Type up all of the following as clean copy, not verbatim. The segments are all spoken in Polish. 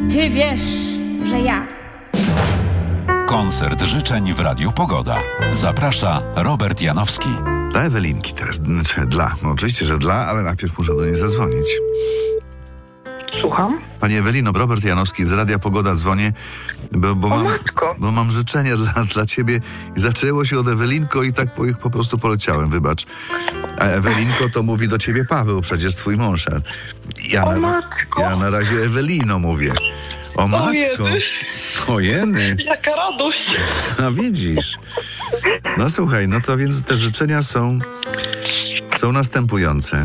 Ty wiesz, że ja. Koncert życzeń w Radiu Pogoda. Zaprasza Robert Janowski. Dla Ewelinki teraz, no oczywiście, że dla, ale najpierw muszę do niej zadzwonić. Słucham? Pani Ewelino, Robert Janowski z Radia Pogoda dzwonię, bo mam życzenia dla ciebie i zaczęło się od Ewelinko i tak po prostu poleciałem, wybacz. A Ewelinko to mówi do ciebie Paweł, przecież twój mąż. Ja na razie Ewelino mówię. O matko. O jeny. Jaka radość. No widzisz. No słuchaj, no to więc te życzenia są następujące.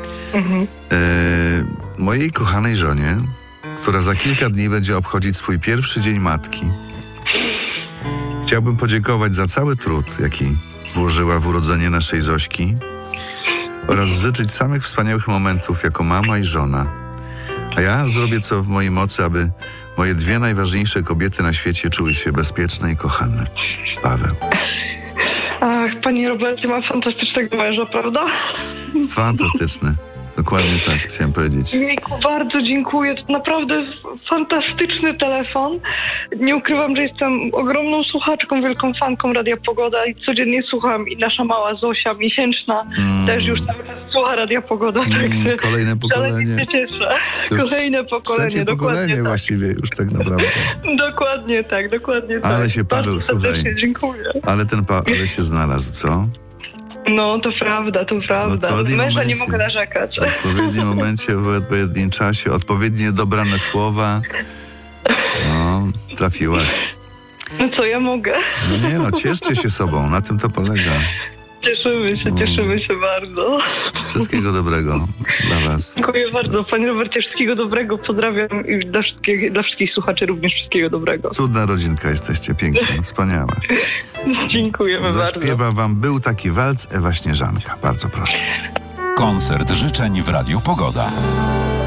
Mojej kochanej żonie, która za kilka dni będzie obchodzić swój pierwszy dzień matki. Chciałbym podziękować za cały trud, jaki włożyła w urodzenie naszej Zośki oraz życzyć samych wspaniałych momentów jako mama i żona. A ja zrobię co w mojej mocy, aby moje dwie najważniejsze kobiety na świecie czuły się bezpieczne i kochane. Paweł. Ach, panie Robercie, ma fantastycznego męża, prawda? Fantastyczny. Dokładnie tak chciałem powiedzieć. Jejku, bardzo dziękuję. To naprawdę fantastyczny telefon. Nie ukrywam, że jestem ogromną słuchaczką, wielką fanką Radia Pogoda i codziennie słucham. I nasza mała Zosia miesięczna też już cały czas słucha Radia Pogoda. Także kolejne pokolenie. Się cieszę. Kolejne pokolenie. Trzecie pokolenie tak. Właściwie już tak naprawdę. Dokładnie tak. Ale się Paweł, bardzo słuchaj. Dziękuję. Ale się znalazł, co? No, to prawda. Męża nie mogę narzekać. W odpowiednim momencie, w odpowiednim czasie, odpowiednio dobrane słowa. No, trafiłaś. No co ja mogę? No cieszcie się sobą, na tym to polega. Cieszymy się bardzo. Wszystkiego dobrego dla was. Dziękuję bardzo, panie Robercie, wszystkiego dobrego, pozdrawiam i dla wszystkich słuchaczy również wszystkiego dobrego. Cudna rodzinka jesteście, piękna, wspaniała. Dziękujemy bardzo. Zaśpiewa wam Był taki walc Ewa Śnieżanka. Bardzo proszę. Koncert życzeń w Radiu Pogoda.